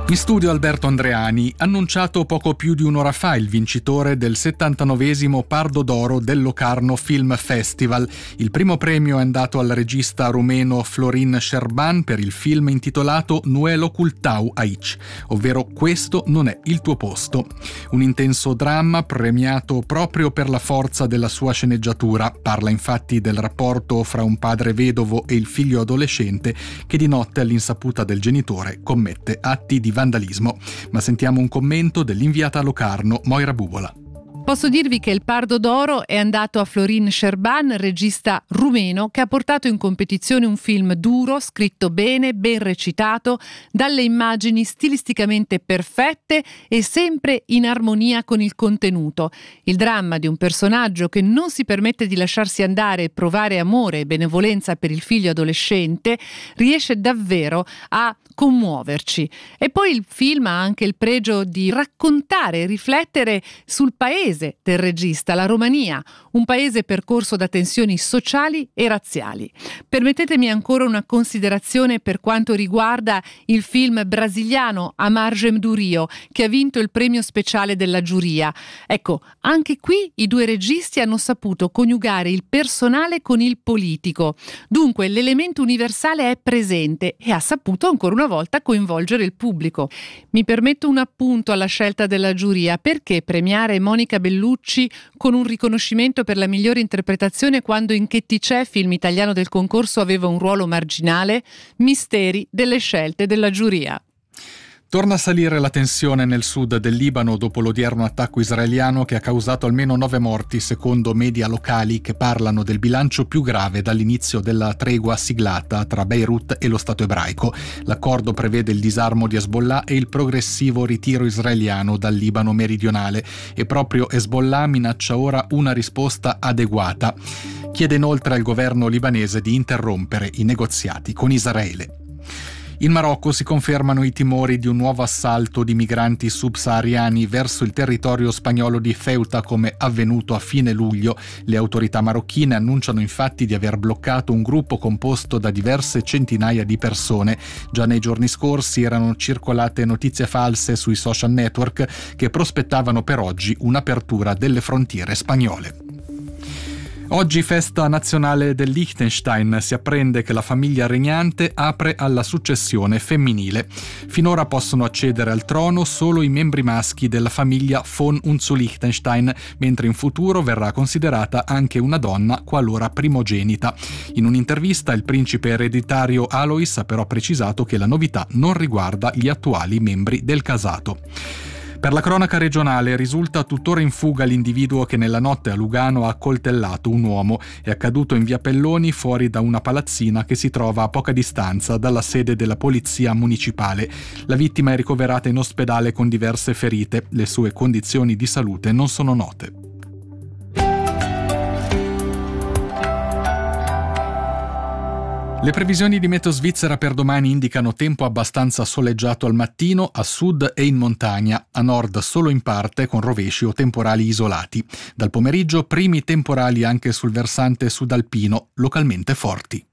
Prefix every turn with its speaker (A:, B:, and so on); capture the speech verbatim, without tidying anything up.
A: In studio Alberto Andreani, annunciato poco più di un'ora fa il vincitore del settantanovesimo Pardo d'Oro del Locarno Film Festival. Il primo premio è andato al regista rumeno Florin Șerban per il film intitolato Nu e locul tău aici, ovvero Questo non è il tuo posto. Un intenso dramma premiato proprio per la forza della sua sceneggiatura. Parla infatti del rapporto fra un padre vedovo e il figlio adolescente che di notte all'insaputa del genitore commette atti di vandalismo. Ma sentiamo un commento dell'inviata a Locarno, Moira Bubola.
B: Posso dirvi che il Pardo d'Oro è andato a Florin Șerban, regista rumeno che ha portato in competizione un film duro, scritto bene, ben recitato, dalle immagini stilisticamente perfette e sempre in armonia con il contenuto. Il dramma di un personaggio che non si permette di lasciarsi andare e provare amore e benevolenza per il figlio adolescente riesce davvero a commuoverci. E poi il film ha anche il pregio di raccontare e riflettere sul paese del regista, la Romania, un paese percorso da tensioni sociali e razziali. Permettetemi ancora una considerazione per quanto riguarda il film brasiliano A Margem do Rio, che ha vinto il premio speciale della giuria. Ecco, anche qui i due registi hanno saputo coniugare il personale con il politico. Dunque l'elemento universale è presente e ha saputo ancora una volta coinvolgere il pubblico. Mi permetto un appunto alla scelta della giuria: perché premiare Monica Bellucci con un riconoscimento per la migliore interpretazione quando in Che ti c'è, film italiano del concorso, aveva un ruolo marginale? Misteri delle scelte della giuria.
A: Torna a salire la tensione nel sud del Libano dopo l'odierno attacco israeliano che ha causato almeno nove morti, secondo media locali che parlano del bilancio più grave dall'inizio della tregua siglata tra Beirut e lo Stato ebraico. L'accordo prevede il disarmo di Hezbollah e il progressivo ritiro israeliano dal Libano meridionale e proprio Hezbollah minaccia ora una risposta adeguata. Chiede inoltre al governo libanese di interrompere i negoziati con Israele. In Marocco si confermano i timori di un nuovo assalto di migranti subsahariani verso il territorio spagnolo di Ceuta, come avvenuto a fine luglio. Le autorità marocchine annunciano infatti di aver bloccato un gruppo composto da diverse centinaia di persone. Già nei giorni scorsi erano circolate notizie false sui social network che prospettavano per oggi un'apertura delle frontiere spagnole. Oggi festa nazionale del Liechtenstein. Si apprende che la famiglia regnante apre alla successione femminile. Finora possono accedere al trono solo i membri maschi della famiglia von und zu Liechtenstein, mentre in futuro verrà considerata anche una donna qualora primogenita. In un'intervista il principe ereditario Alois ha però precisato che la novità non riguarda gli attuali membri del casato. Per la cronaca regionale risulta tuttora in fuga l'individuo che nella notte a Lugano ha accoltellato un uomo. È accaduto in via Pelloni, fuori da una palazzina che si trova a poca distanza dalla sede della polizia municipale. La vittima è ricoverata in ospedale con diverse ferite. Le sue condizioni di salute non sono note. Le previsioni di meteo svizzera per domani indicano tempo abbastanza soleggiato al mattino, a sud e in montagna, a nord solo in parte con rovesci o temporali isolati. Dal pomeriggio primi temporali anche sul versante sudalpino, localmente forti.